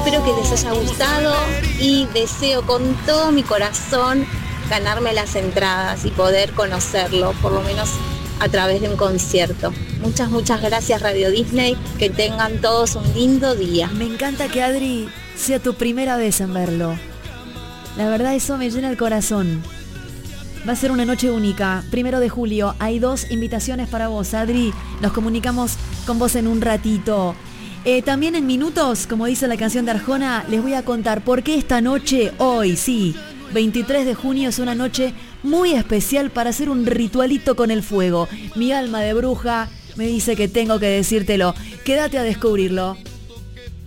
espero que les haya gustado y deseo con todo mi corazón ganarme las entradas y poder conocerlo, por lo menos a través de un concierto. Muchas gracias Radio Disney, que tengan todos un lindo día. Me encanta que Adri sea tu primera vez en verlo. La verdad, eso me llena el corazón. Va a ser una noche única, 1 de julio. Hay 2 invitaciones para vos, Adri. Nos comunicamos con vos en un ratito. También en minutos, como dice la canción de Arjona, les voy a contar por qué esta noche, hoy, sí, 23 de junio, es una noche muy especial para hacer un ritualito con el fuego. Mi alma de bruja me dice que tengo que decírtelo. Quédate a descubrirlo.